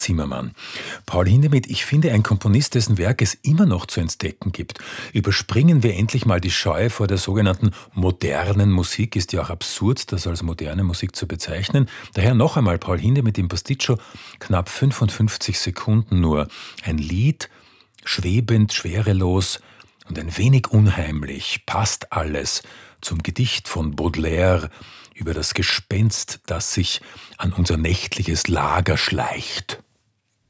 Zimmermann. Paul Hindemith, ich finde ein Komponist, dessen Werk es immer noch zu entdecken gibt. Überspringen wir endlich mal die Scheu vor der sogenannten modernen Musik. Ist ja auch absurd, das als moderne Musik zu bezeichnen. Daher noch einmal Paul Hindemith im Pasticcio, knapp 55 Sekunden nur. Ein Lied, schwebend, schwerelos und ein wenig unheimlich, passt alles zum Gedicht von Baudelaire über das Gespenst, das sich an unser nächtliches Lager schleicht.